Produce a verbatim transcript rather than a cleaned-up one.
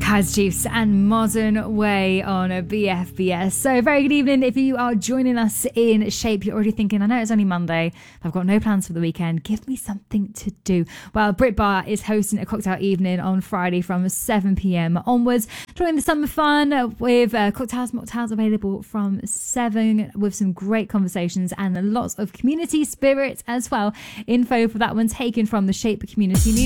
Has Juice and Modern Way on B F B S. So very good evening. If you are joining us in Shape, you're already thinking, I know it's only Monday, I've got no plans for the weekend, give me something to do. Well, Brit Bar is hosting a cocktail evening on Friday from seven p.m. onwards, during the summer fun with uh, cocktails, mocktails available from seven, with some great conversations and lots of community spirit as well. Info for that one taken from the Shape community news.